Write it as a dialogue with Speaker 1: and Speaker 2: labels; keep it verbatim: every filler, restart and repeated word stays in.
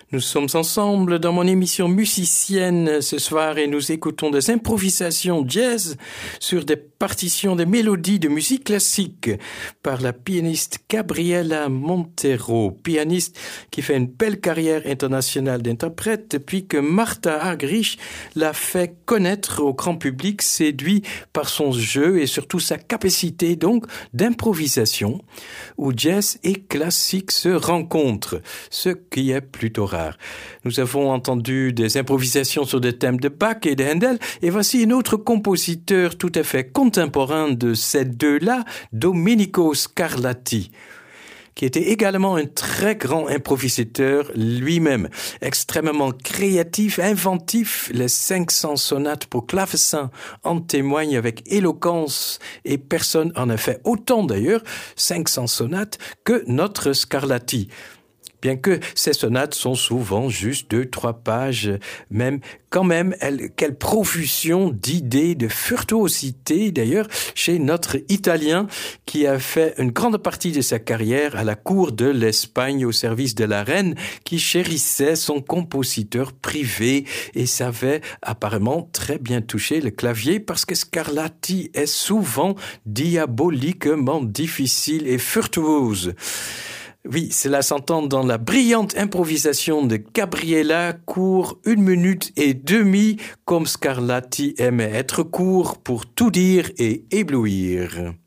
Speaker 1: Nous sommes ensemble dans mon émission musicienne ce soir et nous écoutons des improvisations jazz sur des partitions de mélodies de musique classique par la pianiste Gabriela Montero, pianiste qui fait une belle carrière internationale d'interprète depuis que Martha Argerich l'a fait connaître au grand public, séduit par son jeu et surtout sa capacité donc d'improvisation où jazz et classique se rencontrent, ce qui est plutôt rare. Nous avons entendu des improvisations sur des thèmes de Bach et de Handel, et voici un autre compositeur tout à fait contemporain de ces deux-là, Domenico Scarlatti, qui était également un très grand improvisateur lui-même, extrêmement créatif, inventif. Les cinq cents sonates pour clavecin en témoignent avec éloquence et personne en a fait autant d'ailleurs, cinq cents sonates, que notre Scarlatti. Bien que ces sonates sont souvent juste deux, trois pages, même, quand même, elle, quelle profusion d'idées, de virtuosité, d'ailleurs, chez notre Italien, qui a fait une grande partie de sa carrière à la cour de l'Espagne au service de la reine, qui chérissait son compositeur privé et savait apparemment très bien toucher le clavier parce que Scarlatti est souvent diaboliquement difficile et virtuose. Oui, cela s'entend dans la brillante improvisation de Gabriela, court une minute et demie, comme Scarlatti aimait être court pour tout dire et éblouir.